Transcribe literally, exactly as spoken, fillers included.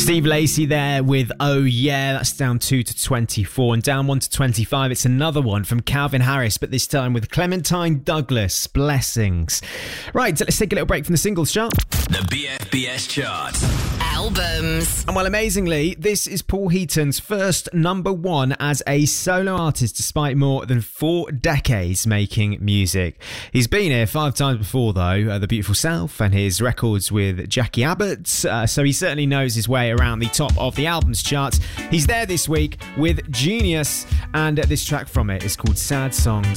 Steve Lacy there with Oh Yeah. That's down two to twenty-four. And down one to twenty-five, it's another one from Calvin Harris, but this time with Clementine Douglas, Blessings. Right, so let's take a little break from the singles chart. The B F B S chart. Albums. And well, amazingly, this is Paul Heaton's first number one as a solo artist despite more than four decades making music. He's been here five times before, though, uh, The Beautiful South and his records with Jackie Abbott, uh, so he certainly knows his way around the top of the albums charts. He's there this week with Genius, and uh, this track from it is called Sad Songs.